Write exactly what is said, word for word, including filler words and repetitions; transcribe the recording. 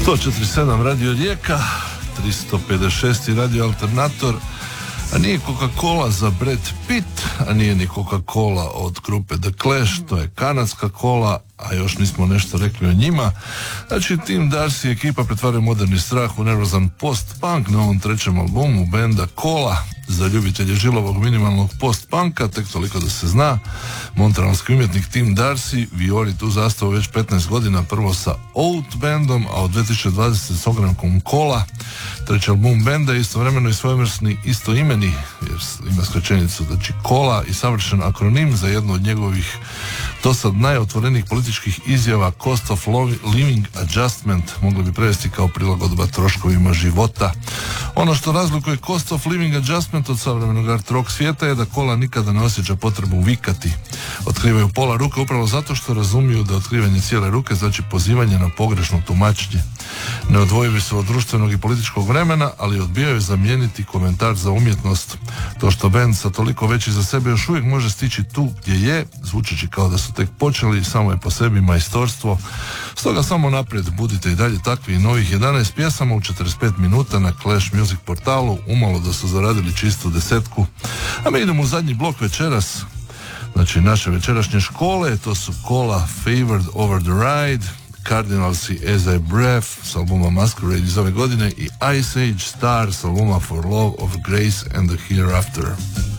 sto četrdeset sedam Radio Rijeka, tristo pedeset šest Radio Alternator, a nije Coca-Cola za Brad Pitt, a nije ni Coca-Cola od grupe The Clash, to je kanadska kola, a još nismo nešto rekli o njima. Znači, Tim Darcy i ekipa pretvaraju moderni strah u nervozan post-punk na ovom trećem albumu benda Kola. Za ljubitelje žilovog minimalnog post-punka, tek toliko da se zna, montrealski umjetnik Tim Darcy viori tu zastavu već petnaest godina, prvo sa Out bandom, a od dvije tisuće dvadesete s ogrankom Kola. Treći album benda je istovremeno i svojevrsni istoimeni, jer ima skraćenicu, znači Kola, i savršen akronim za jednu od njegovih do sad najotvorenijih političkih izjava, Cost of Living Adjustment, mogli bi prevesti kao prilagodba troškovima života. Ono što razlikuje Cost of Living Adjustment od savremenog art rock svijeta je da Kola nikada ne osjeća potrebu vikati. Otkrivaju pola ruke upravo zato što razumiju da otkrivanje cijele ruke znači pozivanje na pogrešno tumačenje. Neodvojivi su od društvenog i političkog vremena, ali odbijaju zamijeniti komentar za umjetnost. To što band sa toliko veći za sebe još uvijek može stići tu gdje je, zvučeći kao da su tek počeli, samo je po sebi majstorstvo. Stoga samo naprijed, budite i dalje takvi. Novih jedanaest pjesama u četrdeset pet minuta na Clash Music portalu, umalo da su zaradili čistu desetku. A mi idemo u zadnji blok večeras, znači naše večerašnje škole. To su Kola, Favored Over the Ride, Cardinals i As I Breath s albuma Masquerade iz ove godine i Ice Age Star s albuma For Love of Grace and the Hereafter.